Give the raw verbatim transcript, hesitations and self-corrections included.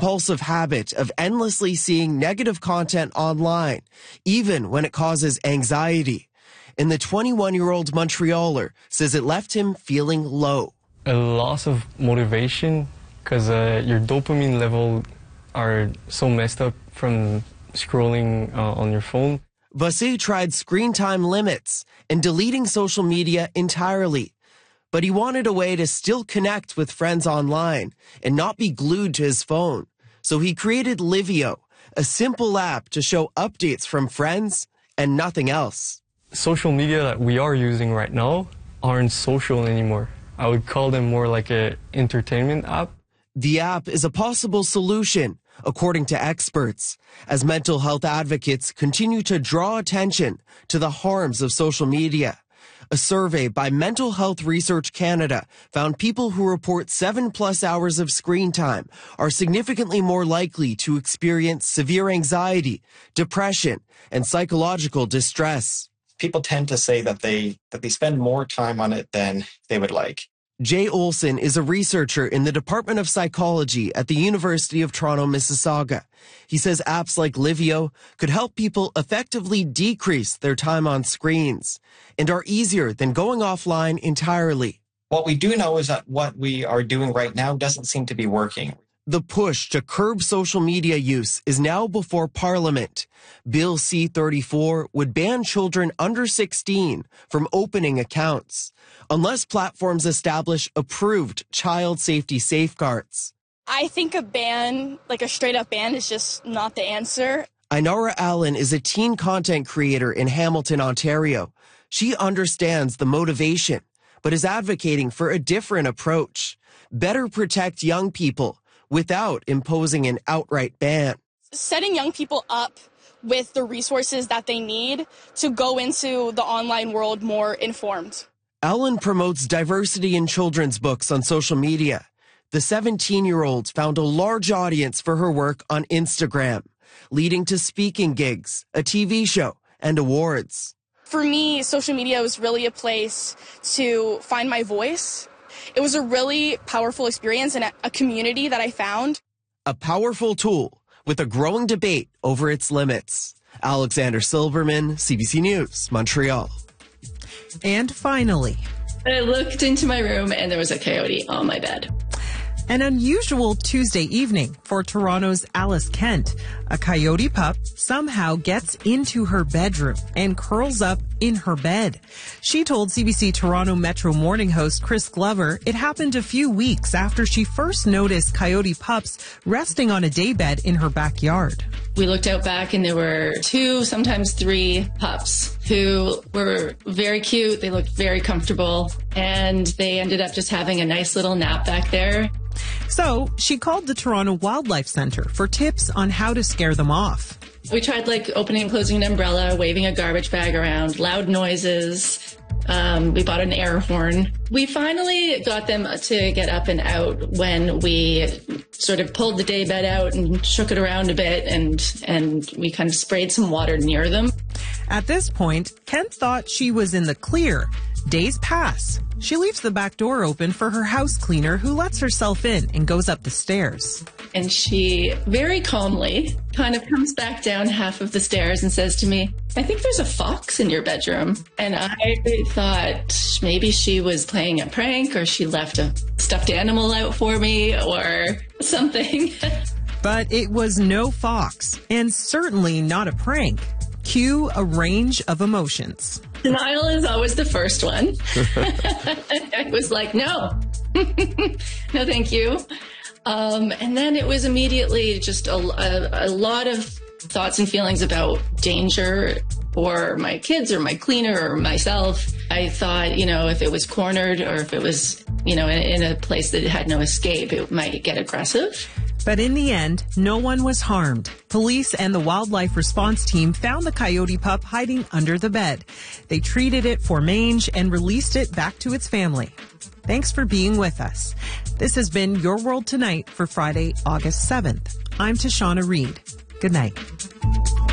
compulsive habit of endlessly seeing negative content online, even when it causes anxiety. And the twenty-one-year-old Montrealer says it left him feeling low. A loss of motivation because uh, your dopamine level are so messed up from scrolling uh, on your phone. Vassy tried screen time limits and deleting social media entirely. But he wanted a way to still connect with friends online and not be glued to his phone. So he created Livio, a simple app to show updates from friends and nothing else. Social media that we are using right now aren't social anymore. I would call them more like an entertainment app. The app is a possible solution, according to experts, as mental health advocates continue to draw attention to the harms of social media. A survey by Mental Health Research Canada found people who report seven plus hours of screen time are significantly more likely to experience severe anxiety, depression, and psychological distress. People tend to say that they that they spend more time on it than they would like. Jay Olson is a researcher in the Department of Psychology at the University of Toronto, Mississauga. He says apps like Livio could help people effectively decrease their time on screens and are easier than going offline entirely. What we do know is that what we are doing right now doesn't seem to be working. The push to curb social media use is now before Parliament. Bill C thirty-four would ban children under sixteen from opening accounts, unless platforms establish approved child safety safeguards. I think a ban, like a straight up ban, is just not the answer. Inara Allen is a teen content creator in Hamilton, Ontario. She understands the motivation, but is advocating for a different approach. Better protect young people without imposing an outright ban. Setting young people up with the resources that they need to go into the online world more informed. Allen promotes diversity in children's books on social media. The seventeen-year-old found a large audience for her work on Instagram, leading to speaking gigs, a T V show, and awards. For me, social media was really a place to find my voice. It was a really powerful experience and a community that I found. A powerful tool with a growing debate over its limits. Alexander Silverman, C B C News, Montreal. And finally, I looked into my room and there was a coyote on my bed. An unusual Tuesday evening for Toronto's Alice Kent. A coyote pup somehow gets into her bedroom and curls up in her bed. She told C B C Toronto Metro Morning host Chris Glover it happened a few weeks after she first noticed coyote pups resting on a daybed in her backyard. We looked out back and there were two, sometimes three pups who were very cute. They looked very comfortable and they ended up just having a nice little nap back there. So she called the Toronto Wildlife Centre for tips on how to scare them off. We tried like opening and closing an umbrella, waving a garbage bag around, loud noises. Um, we bought an air horn. We finally got them to get up and out when we sort of pulled the daybed out and shook it around a bit, and, and we kind of sprayed some water near them. At this point, Kent thought she was in the clear. Days pass. She leaves the back door open for her house cleaner, who lets herself in and goes up the stairs. And she very calmly kind of comes back down half of the stairs and says to me, "I think there's a fox in your bedroom." And I thought maybe she was playing a prank, or she left a stuffed animal out for me or something. But it was no fox, and certainly not a prank. Cue a range of emotions. Denial is always the first one. I was like, no, no, thank you. Um, and then it was immediately just a, a, a lot of thoughts and feelings about danger for my kids or my cleaner or myself. I thought, you know, if it was cornered or if it was, you know, in, in a place that had no escape, it might get aggressive. But in the end, no one was harmed. Police and the wildlife response team found the coyote pup hiding under the bed. They treated it for mange and released it back to its family. Thanks for being with us. This has been Your World Tonight for Friday, August seventh. I'm Tashana Reed. Good night.